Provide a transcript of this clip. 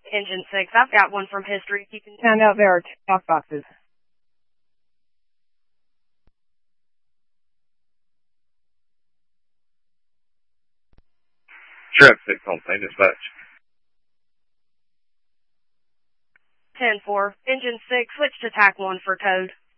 Engine 6, I've got one from history. You can found out there are 2 talk boxes. Trip 6 on plane dispatch. 10-4, Engine 6, switch to TAC 1 for code.